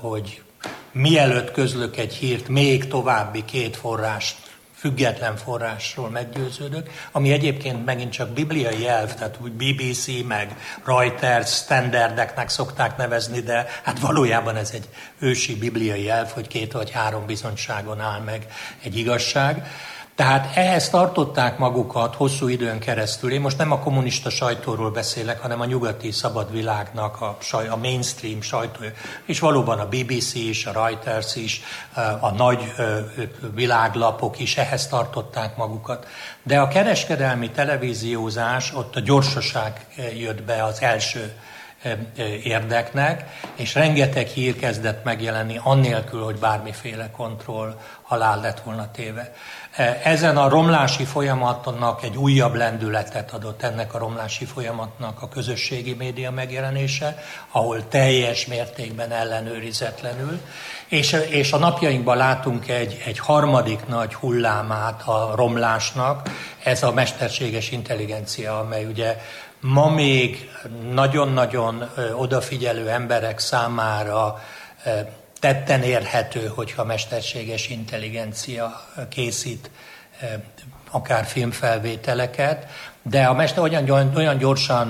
hogy mielőtt közlök egy hírt, még további 2 forrást, független forrásról meggyőződök, ami egyébként megint csak bibliai elv, tehát úgy BBC, meg Reuters standardeknek szokták nevezni, de hát valójában ez egy ősi bibliai elv, hogy 2 vagy 3 bizonyságon áll meg egy igazság. Tehát ehhez tartották magukat hosszú időn keresztül. Én most nem a kommunista sajtóról beszélek, hanem a nyugati szabad világnak, a mainstream sajtó, és valóban a BBC is, a Reuters is, a nagy világlapok is ehhez tartották magukat. De a kereskedelmi televíziózás, ott a gyorsaság jött be az első érdeknek, és rengeteg hír kezdett megjelenni annélkül, hogy bármiféle kontroll alá lett volna téve. Ezen a romlási folyamatnak egy újabb lendületet adott ennek a romlási folyamatnak a közösségi média megjelenése, ahol teljes mértékben ellenőrizetlenül, és a napjainkban látunk egy harmadik nagy hullámát a romlásnak, ez a mesterséges intelligencia, amely ugye ma még nagyon-nagyon odafigyelő emberek számára tetten érhető, hogyha mesterséges intelligencia készít akár filmfelvételeket, de olyan gyorsan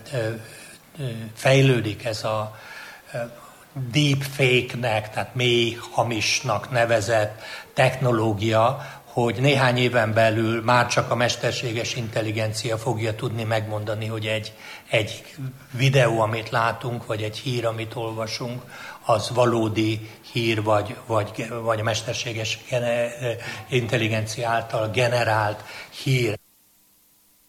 fejlődik ez a deepfake-nek, tehát mély hamisnak nevezett technológia, hogy néhány éven belül már csak a mesterséges intelligencia fogja tudni megmondani, hogy egy videó, amit látunk, vagy egy hír, amit olvasunk, az valódi hír, vagy a mesterséges intelligencia által generált hír.